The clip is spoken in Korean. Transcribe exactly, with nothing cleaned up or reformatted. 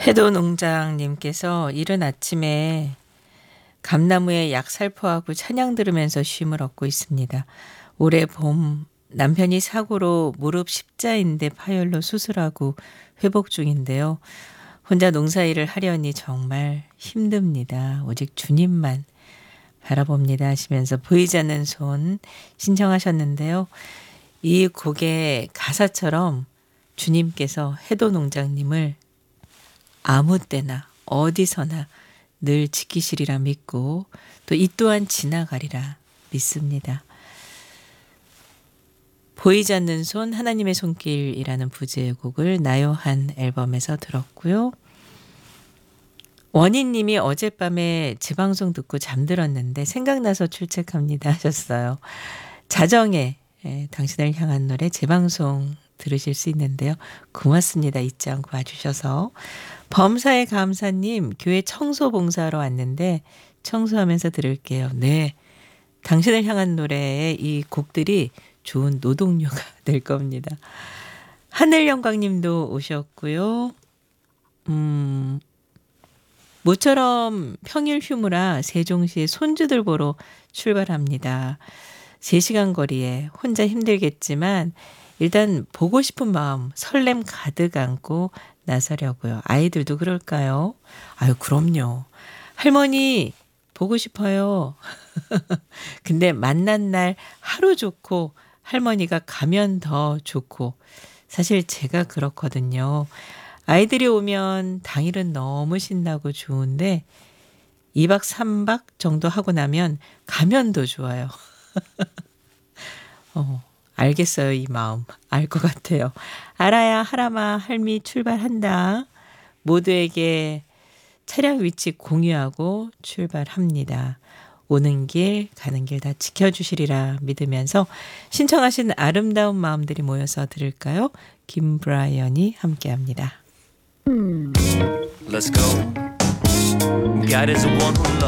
해도 농장님께서 이른 아침에 감나무에 약 살포하고 찬양 들으면서 쉼을 얻고 있습니다. 올해 봄 남편이 사고로 무릎 십자인대 파열로 수술하고 회복 중인데요. 혼자 농사일을 하려니 정말 힘듭니다. 오직 주님만 바라봅니다 하시면서 보이지 않는 손 신청하셨는데요. 이 곡의 가사처럼 주님께서 해도 농장님을 아무 때나 어디서나 늘 지키시리라 믿고 또 이 또한 지나가리라 믿습니다. 보이지 않는 손 하나님의 손길이라는 부제의 곡을 나요한 앨범에서 들었고요. 원희님이 어젯밤에 제 방송 듣고 잠들었는데 생각나서 출첵합니다 하셨어요. 자정에 예, 당신을 향한 노래 재방송 들으실 수 있는데요. 고맙습니다. 잊지 않고 와주셔서. 범사의 감사님, 교회 청소 봉사하러 왔는데 청소하면서 들을게요. 네, 당신을 향한 노래의 이 곡들이 좋은 노동요가 될 겁니다. 하늘영광님도 오셨고요. 음, 모처럼 평일 휴무라 세종시에 손주들 보러 출발합니다. 세 시간 거리에 혼자 힘들겠지만 일단 보고 싶은 마음 설렘 가득 안고 나서려고요. 아이들도 그럴까요? 아유, 그럼요. 할머니 보고 싶어요. 근데 만난 날 하루 좋고 할머니가 가면 더 좋고 사실 제가 그렇거든요. 아이들이 오면 당일은 너무 신나고 좋은데 이 박 삼 박 정도 하고 나면 가면 더 좋아요. 어, 알겠어요. 이 마음. 알 것 같아요. 알아야 하라마 할미 출발한다. 모두에게 차량 위치 공유하고 출발합니다. 오는 길 가는 길 다 지켜주시리라 믿으면서 신청하신 아름다운 마음들이 모여서 들을까요? 김브라이언이 함께합니다. Let's go. God is the one who loves